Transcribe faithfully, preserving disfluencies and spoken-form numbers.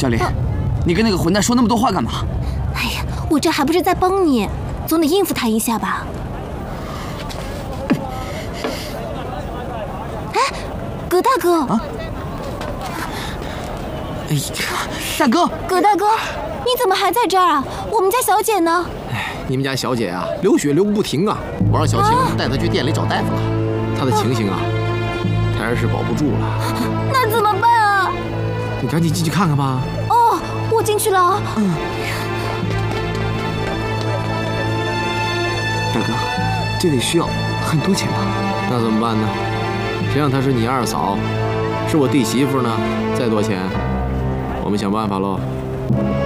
小林，你跟那个混蛋说那么多话干嘛？ 哎呀，我这还不是在帮你，总得应付他一下吧。哎，葛大哥！啊！ 哎呀，大哥！ 葛大哥，你怎么还在这儿啊？我们家小姐呢？ 哎，你们家小姐啊，流血流个不停啊！我让小青带她去店里找大夫了，她的情形啊，当然是保不住了。 那怎么办啊？ 你赶紧进去看看吧。 哦，我进去了。嗯。 大哥，这得需要很多钱吧？ 那怎么办呢？谁让她是你二嫂，是我弟媳妇呢？再多钱，我们想办法喽。